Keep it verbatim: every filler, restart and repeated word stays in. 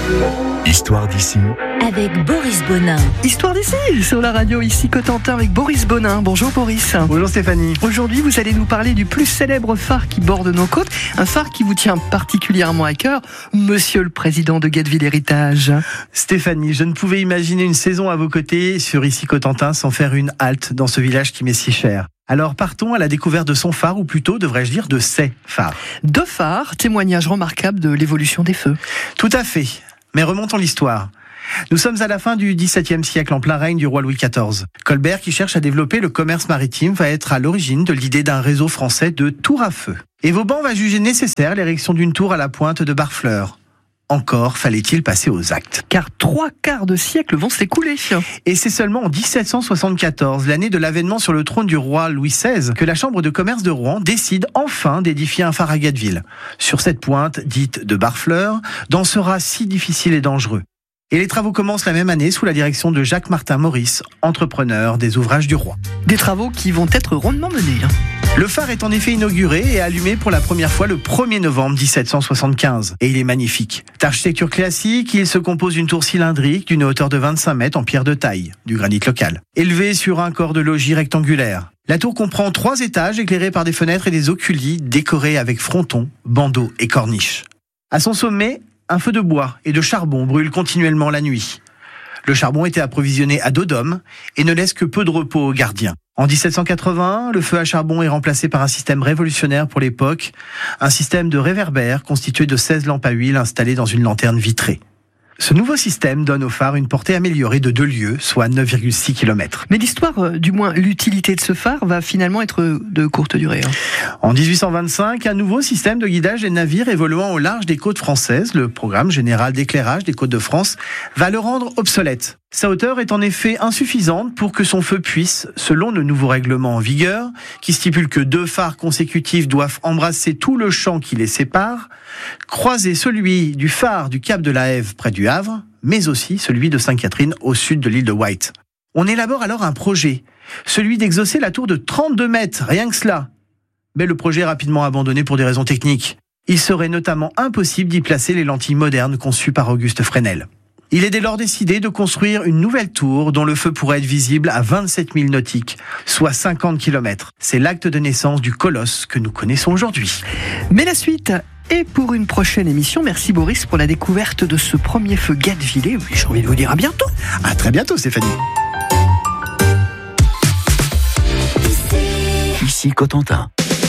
Histoire d'ici avec Boris Bonin. Histoire d'ici sur la radio, ici Cotentin avec Boris Bonin. Bonjour Boris. Bonjour Stéphanie. Aujourd'hui, vous allez nous parler du plus célèbre phare qui borde nos côtes. Un phare qui vous tient particulièrement à cœur, Monsieur le Président de Guetteville Héritage. Stéphanie, je ne pouvais imaginer une saison à vos côtés sur ici Cotentin sans faire une halte dans ce village qui m'est si cher. Alors partons à la découverte de son phare, ou plutôt devrais-je dire de ses phares. Deux phares, témoignage remarquable de l'évolution des feux. Tout à fait, mais remontons l'histoire. Nous sommes à la fin du dix-septième siècle, en plein règne du roi Louis quatorze. Colbert, qui cherche à développer le commerce maritime, va être à l'origine de l'idée d'un réseau français de tours à feu. Et Vauban va juger nécessaire l'érection d'une tour à la pointe de Barfleur. Encore fallait-il passer aux actes. Car trois quarts de siècle vont s'écouler. Et c'est seulement en dix-sept cent soixante-quatorze, l'année de l'avènement sur le trône du roi Louis seize, que la Chambre de commerce de Rouen décide enfin d'édifier un phare à Guetteville. Sur cette pointe, dite de Barfleur, dans ce raz si difficile et dangereux. Et les travaux commencent la même année sous la direction de Jacques-Martin Maurice, entrepreneur des ouvrages du roi. Des travaux qui vont être rondement menés. Le phare est en effet inauguré et allumé pour la première fois le premier novembre dix-sept cent soixante-quinze. Et il est magnifique. D'architecture classique, il se compose d'une tour cylindrique d'une hauteur de vingt-cinq mètres en pierre de taille, du granit local, élevée sur un corps de logis rectangulaire. La tour comprend trois étages éclairés par des fenêtres et des oculis décorés avec frontons, bandeaux et corniches. À son sommet, un feu de bois et de charbon brûle continuellement la nuit. Le charbon était approvisionné à dos d'homme et ne laisse que peu de repos aux gardiens. En dix-sept cent quatre-vingt-un, le feu à charbon est remplacé par un système révolutionnaire pour l'époque, un système de réverbère constitué de seize lampes à huile installées dans une lanterne vitrée. Ce nouveau système donne au phare une portée améliorée de deux lieues, soit neuf virgule six kilomètres. Mais l'histoire, euh, du moins l'utilité de ce phare, va finalement être de courte durée. Hein. En dix-huit cent vingt-cinq, un nouveau système de guidage des navires évoluant au large des côtes françaises, le programme général d'éclairage des côtes de France, va le rendre obsolète. Sa hauteur est en effet insuffisante pour que son feu puisse, selon le nouveau règlement en vigueur, qui stipule que deux phares consécutifs doivent embrasser tout le champ qui les sépare, croiser celui du phare du Cap de la Hève près du Havre, mais aussi celui de Sainte-Catherine au sud de l'île de Wight. On élabore alors un projet, celui d'exaucer la tour de trente-deux mètres, rien que cela. Mais le projet est rapidement abandonné pour des raisons techniques. Il serait notamment impossible d'y placer les lentilles modernes conçues par Auguste Fresnel. Il est dès lors décidé de construire une nouvelle tour dont le feu pourrait être visible à vingt-sept milles nautiques, soit cinquante kilomètres. C'est l'acte de naissance du colosse que nous connaissons aujourd'hui. Mais la suite est pour une prochaine émission. Merci Boris pour la découverte de ce premier feu Guettevillais. J'ai envie de vous dire à bientôt. À très bientôt Stéphanie. Ici Cotentin.